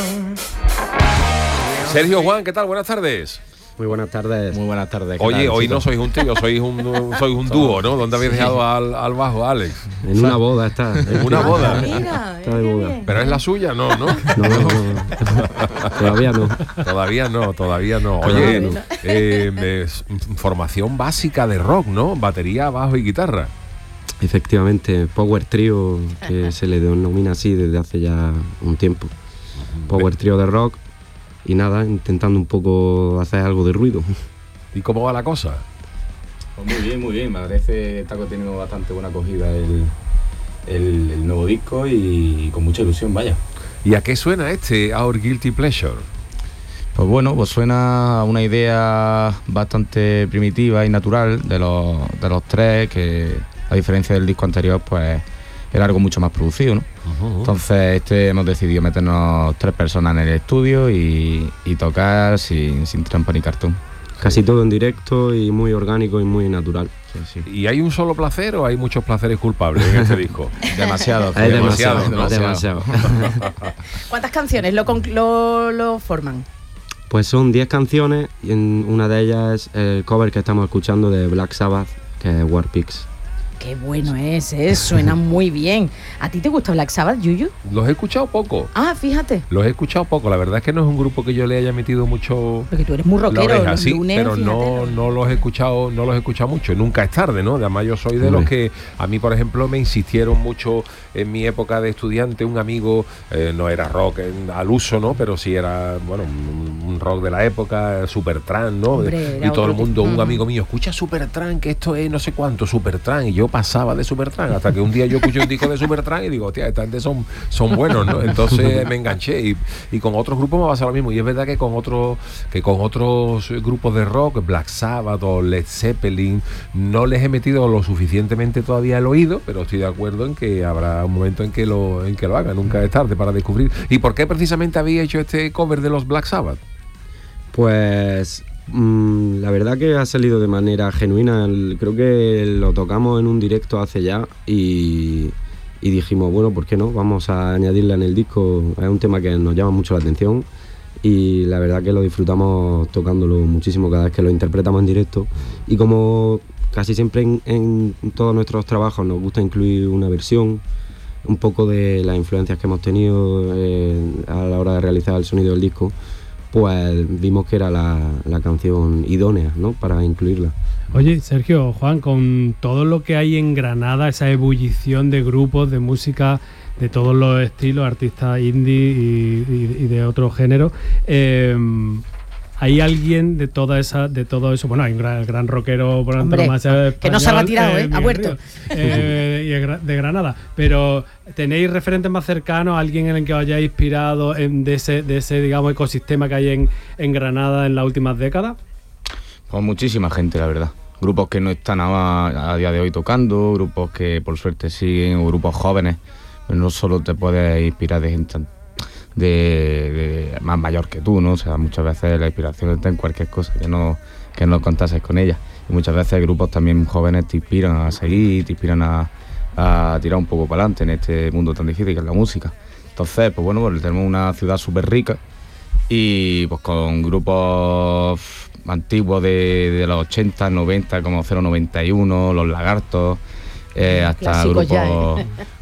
Sergio, Juan, ¿qué tal? Buenas tardes. Muy buenas tardes. Muy buenas tardes. Oye, hoy no sois un trío, sois un dúo, ¿no? ¿Dónde habéis dejado al bajo, Alex? En una boda está. En una boda. Mira, Está de boda. ¿Pero es la suya? No. No. Todavía no. Todavía no. Oye, formación básica de rock, ¿no? Batería, bajo y guitarra. Efectivamente, Power Trio, que se le denomina así desde hace ya un tiempo. Power Trio de rock. Y nada, intentando un poco hacer algo de ruido. ¿Y cómo va la cosa? Pues muy bien. Me parece que ha tenido bastante buena acogida el nuevo disco y con mucha ilusión, vaya. ¿Y a qué suena este Our Guilty Pleasure? Pues bueno, pues suena a una idea bastante primitiva y natural de los tres, que a diferencia del disco anterior, pues era algo mucho más producido, ¿no? Entonces hemos decidido meternos 3 personas en el estudio y tocar sin trampa ni cartón. Casi todo en directo y muy orgánico y muy natural. Sí. ¿Y hay un solo placer o hay muchos placeres culpables en este disco? Demasiado. Hay demasiado. demasiado. ¿Cuántas canciones lo forman? Pues son 10 canciones y una de ellas es el cover que estamos escuchando de Black Sabbath, que es War Pigs. Qué bueno es, suena muy bien. ¿A ti te gusta Black Sabbath, Yuyu? Los he escuchado poco. Ah, fíjate. Los he escuchado poco. La verdad es que no es un grupo que yo le haya metido mucho. Porque tú eres muy rockero, la oreja, los sí, lunes, pero fíjate, no los he escuchado mucho. Nunca es tarde, ¿no? Además yo soy de los que a mí, por ejemplo, me insistieron mucho en mi época de estudiante. Un amigo no era rock al uso, ¿no? Pero sí era, bueno, un rock de la época, Supertramp, ¿no? Hombre, y todo el mundo, tipo. un amigo mío, escucha Supertramp, que esto es no sé cuánto, Supertramp, y yo pasaba de Supertramp hasta que un día yo escuché un disco de Supertramp y digo, hostia, esta gente son buenos, ¿no? Entonces me enganché y con otros grupos me pasa lo mismo. Y es verdad que con otros grupos de rock, Black Sabbath o Led Zeppelin, no les he metido lo suficientemente todavía el oído, pero estoy de acuerdo en que habrá un momento en que lo haga. Nunca es tarde para descubrir. ¿Y por qué precisamente había hecho este cover de los Black Sabbath? Pues la verdad que ha salido de manera genuina. Creo que lo tocamos en un directo hace ya y dijimos, bueno, ¿por qué no? Vamos a añadirla en el disco. Es un tema que nos llama mucho la atención y la verdad que lo disfrutamos tocándolo muchísimo cada vez que lo interpretamos en directo. Y como casi siempre en todos nuestros trabajos nos gusta incluir una versión, un poco de las influencias que hemos tenido a la hora de realizar el sonido del disco, pues vimos que era la canción idónea, ¿no?, para incluirla. Oye, Sergio, Juan, con todo lo que hay en Granada, esa ebullición de grupos de música de todos los estilos, artistas indie y de otros géneros, ¿hay alguien de todo eso? Bueno, hay un gran rockero por antonomasia español, que no se ha retirado, ha vuelto. Y de Granada. Pero ¿tenéis referentes más cercanos? ¿Alguien en el que os hayáis inspirado de ese digamos, ecosistema que hay en Granada en las últimas décadas? Pues muchísima gente, la verdad. Grupos que no están a día de hoy tocando, grupos que por suerte siguen, o grupos jóvenes. Pero no solo te puedes inspirar de gente de más mayor que tú, ¿no? O sea, muchas veces la inspiración está en cualquier cosa que no contases con ella. Y muchas veces grupos también jóvenes te inspiran a seguir, te inspiran a tirar un poco para adelante en este mundo tan difícil que es la música. Entonces, pues bueno, pues tenemos una ciudad súper rica y pues con grupos antiguos de los 80, 90 como 091, Los Lagartos, hasta Clásicos grupos... ya,